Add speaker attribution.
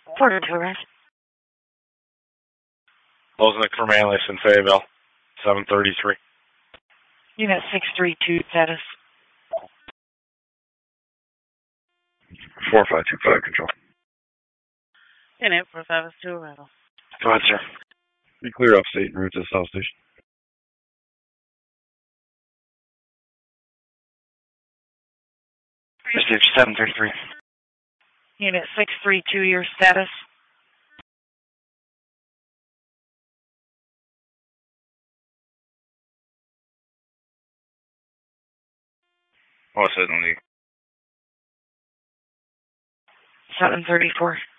Speaker 1: Porter to arrest.
Speaker 2: Loznick for Manlius in Fayetteville, 733.
Speaker 1: Unit 632 status.
Speaker 3: 4525 control.
Speaker 1: Unit 452 arrival.
Speaker 2: Go ahead, sir.
Speaker 3: Be clear upstate en route to South Station.
Speaker 2: Received 733.
Speaker 1: Unit 632, your status.
Speaker 3: Oh, certainly.
Speaker 1: 734.